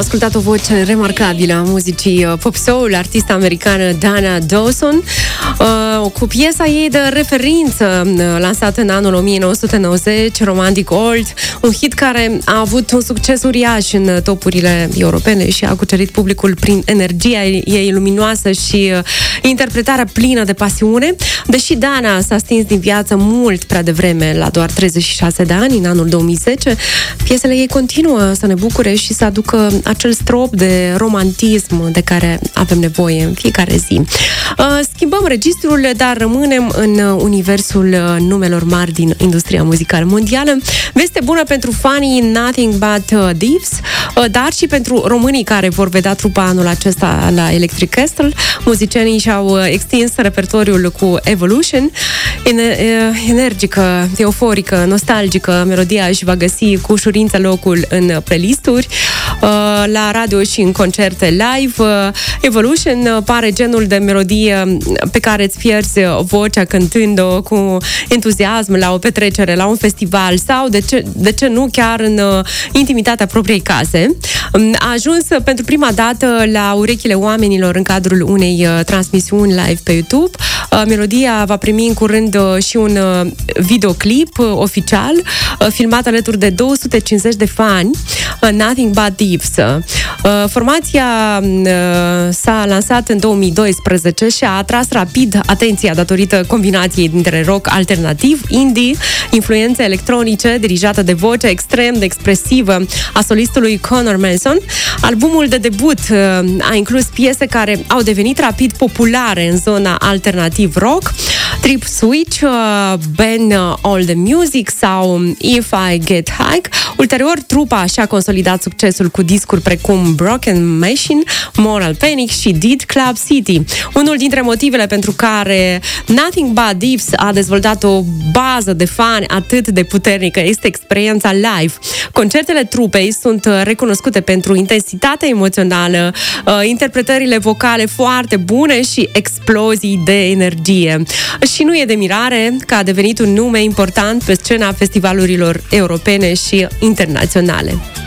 ascultat o voce remarcabilă a muzicii pop soul, artista americană Dana Dawson, cu piesa ei de referință lansată în anul 1990, Romantic Old, un hit care a avut un succes uriaș în topurile europene și a cucerit publicul prin energia ei luminoasă și interpretarea plină de pasiune. Deși Dana s-a stins din viață mult prea devreme, la doar 36 de ani, în anul 2010, piesele ei continuă să ne bucure și să aducă acel strop de romantism de care avem nevoie în fiecare zi. Schimbăm registrul, dar rămânem în universul numelor mari din industria muzicală mondială. Veste bună pentru fanii Nothing But Thieves, dar și pentru românii care vor vedea trupa anul acesta la Electric Castle. Muzicienii și-au extins repertoriul cu Evolution. Energică, euforică, nostalgică, melodia își va găsi cu ușurință locul în playlisturi, la radio și în concerte live. Evolution pare genul de melodie pe care îți pierzi vocea cântând-o cu entuziasm la o petrecere, la un festival sau, de ce nu, chiar în intimitatea propriei case. A ajuns pentru prima dată la urechile oamenilor în cadrul unei transmisiuni live pe YouTube. Melodia va primi în curând și un videoclip oficial, filmat alături de 250 de fani, Nothing But Thieves. Formația s-a lansat în 2012 și a atras rapid atenția datorită combinației dintre rock alternativ, indie, influențe electronice, dirijată de voce extrem de expresivă a solistului Conor Mason. Albumul de debut a inclus piese care au devenit rapid populare în zona alternativ rock, Trip Switch, Ben All The Music sau If I Get High. Ulterior, trupa și-a consolidat succesul cu discuri precum Broken Machine, Moral Panic și Did Club City. Unul dintre motivele pentru care Nothing But Thieves a dezvoltat o bază de fani atât de puternică este experiența live. Concertele trupei sunt recunoscute pentru intensitatea emoțională, interpretările vocale foarte bune și explozii de energie. Și nu e de mirare că a devenit un nume important pe scena festivalurilor europene și internaționale.